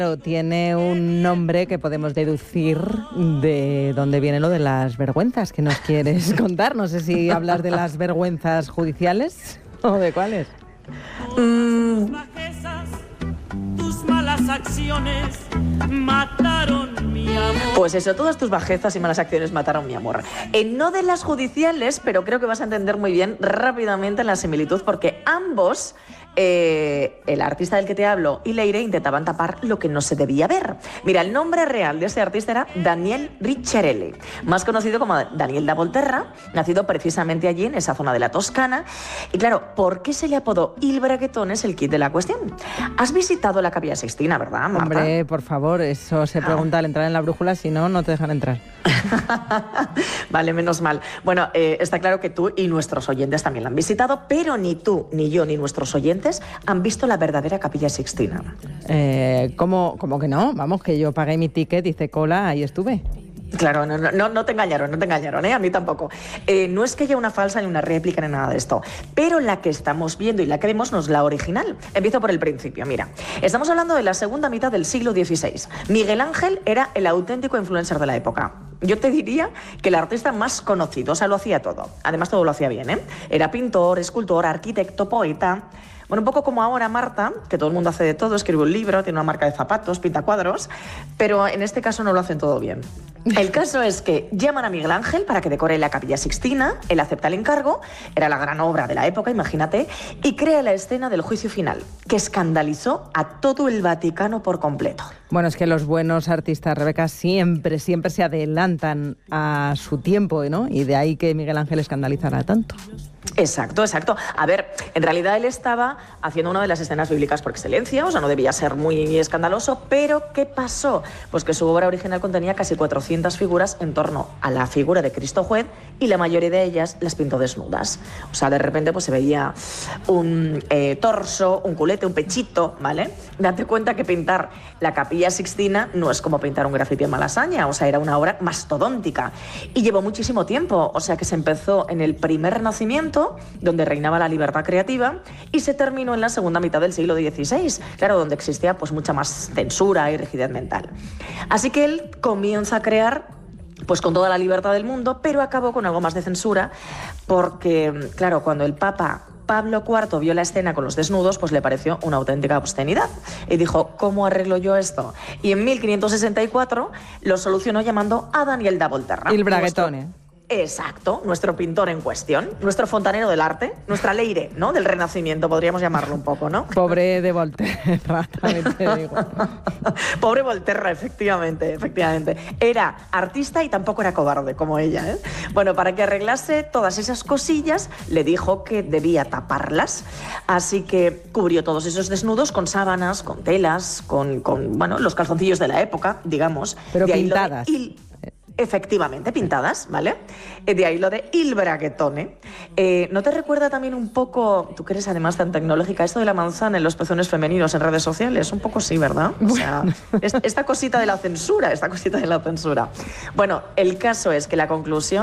Tiene un nombre que podemos deducir de dónde viene lo de las vergüenzas que nos quieres contar. No sé si hablas de las vergüenzas judiciales o de cuáles. Tus malas acciones mataron mi amor. Pues eso, todas tus bajezas y malas acciones mataron mi amor. No de las judiciales, pero creo que vas a entender muy bien rápidamente la similitud, porque ambos, el artista del que te hablo y Leire, intentaban tapar lo que no se debía ver. Mira, el nombre real de ese artista era Daniel Ricciarelli, más conocido como Daniel da Volterra, nacido precisamente allí, en esa zona de la Toscana. Y claro, ¿por qué se le apodó Il Braguetón? Es el kit de la cuestión. Has visitado la Capilla Sixtina, ¿verdad, Marta? Hombre, por favor, eso se pregunta al entrar en la brújula, si no, no te dejan entrar. Vale, menos mal. Bueno, está claro que tú y nuestros oyentes también la han visitado, pero ni tú, ni yo, ni nuestros oyentes han visto la verdadera Capilla Sixtina. ¿Cómo que no? Vamos, que yo pagué mi ticket, hice cola, ahí estuve. Claro, no te engañaron, a mí tampoco. No es que haya una falsa ni una réplica ni nada de esto, pero la que estamos viendo y la que vemos no es la original. Empiezo por el principio, mira. Estamos hablando de la segunda mitad del siglo XVI. Miguel Ángel era el auténtico influencer de la época. Yo te diría que el artista más conocido, o sea, lo hacía todo. Además, todo lo hacía bien, ¿eh? Era pintor, escultor, arquitecto, poeta. Bueno, un poco como ahora Marta, que todo el mundo hace de todo, escribe un libro, tiene una marca de zapatos, pinta cuadros, pero en este caso no lo hacen todo bien. El caso es que llaman a Miguel Ángel para que decore la Capilla Sixtina, él acepta el encargo, era la gran obra de la época, imagínate, y crea la escena del juicio final, que escandalizó a todo el Vaticano por completo. Bueno, es que los buenos artistas, Rebeca, siempre se adelantan a su tiempo, ¿no? Y de ahí que Miguel Ángel escandalizara tanto. Exacto. A ver, en realidad él estaba haciendo una de las escenas bíblicas por excelencia, o sea, no debía ser muy escandaloso, pero ¿qué pasó? Pues que su obra original contenía casi 400 figuras en torno a la figura de Cristo Juez, y la mayoría de ellas las pintó desnudas. O sea, de repente pues se veía un torso, un culete, un pechito, ¿vale? Date cuenta que pintar la Capilla Sixtina no es como pintar un grafiti en Malasaña, o sea, era una obra mastodóntica. Y llevó muchísimo tiempo, o sea, que se empezó en el primer Renacimiento, donde reinaba la libertad creativa, y se terminó en la segunda mitad del siglo XVI, claro, donde existía pues mucha más censura y rigidez mental. Así que él comienza a crear pues con toda la libertad del mundo, pero acabó con algo más de censura, porque, claro, cuando el Papa Pablo IV vio la escena con los desnudos, pues le pareció una auténtica obscenidad. Y dijo, ¿cómo arreglo yo esto? Y en 1564 lo solucionó llamando a Daniel da Volterra. Il Braguetón. Exacto, nuestro pintor en cuestión, nuestro fontanero del arte, nuestra Leire, ¿no? Del Renacimiento, podríamos llamarlo un poco, ¿no? Pobre de Volterra, también te digo. Pobre Volterra, efectivamente. Era artista y tampoco era cobarde, como ella, ¿eh? Bueno, para que arreglase todas esas cosillas, le dijo que debía taparlas, así que cubrió todos esos desnudos con sábanas, con telas, con bueno, los calzoncillos de la época, digamos. Pero pintadas. Efectivamente, pintadas, ¿vale? De ahí lo de Il Braguetone. ¿No te recuerda también un poco, tú que eres además tan tecnológica, esto de la manzana en los pezones femeninos en redes sociales? Un poco sí, ¿verdad? O sea, esta cosita de la censura. Bueno, el caso es que la conclusión